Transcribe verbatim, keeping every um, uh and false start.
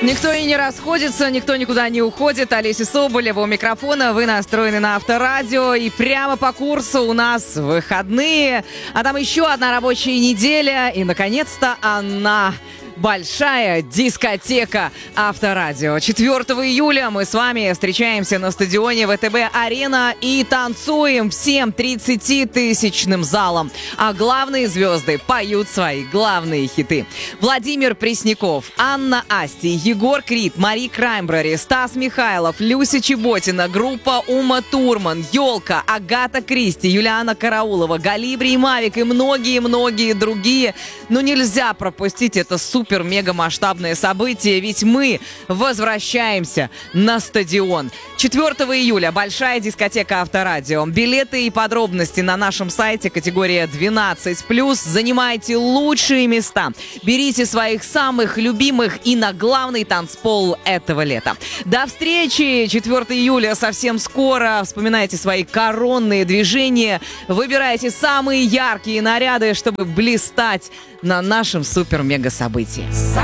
Никто и не расходится, никто никуда не уходит. Олеся Соболева у микрофона. Вы настроены на Авторадио. И прямо по курсу у нас выходные. А там еще одна рабочая неделя. И, наконец-то, она... Большая дискотека Авторадио. четвёртого июля мы с вами встречаемся на стадионе ВТБ-Арена и танцуем всем тридцатитысячным залом. А главные звезды поют свои главные хиты. Владимир Пресняков, Анна Асти, Егор Крид, Мари Краймбрери, Стас Михайлов, Люся Чеботина, группа Ума Турман, Ёлка, Агата Кристи, Юлиана Караулова, Галибри Мавик и многие-многие другие. Но нельзя пропустить это супер супер-мега-масштабное событие, ведь мы возвращаемся на стадион. четвёртого июля большая дискотека Авторадио. Билеты и подробности на нашем сайте категория двенадцать плюс. Занимайте лучшие места. Берите своих самых любимых и на главный танцпол этого лета. До встречи четвёртого июля совсем скоро. Вспоминайте свои коронные движения. Выбирайте самые яркие наряды, чтобы блистать на нашем супер-мега событии.